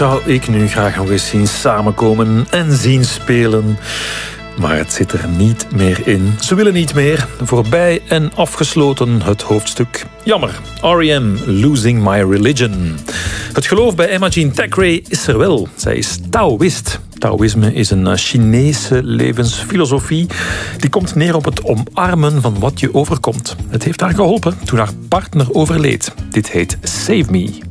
zou ik nu graag nog eens zien samenkomen en zien spelen. Maar het zit er niet meer in. Ze willen niet meer. Voorbij en afgesloten het hoofdstuk. Jammer. R.E.M. Losing My Religion. Het geloof bij Emma Jean Thackeray is er wel. Zij is Taoïst. Taoïsme is een Chinese levensfilosofie. Die komt neer op het omarmen van wat je overkomt. Het heeft haar geholpen toen haar partner overleed. Dit heet Save Me.